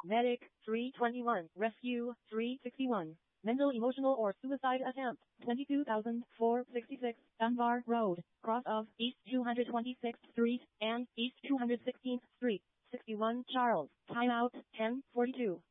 Medic, 321. Rescue, 361. Mental, emotional, or suicide attempt, 22,466, Dunbar Road, cross of East 226th Street and East 216th Street, 61 Charles. Timeout, 10:42.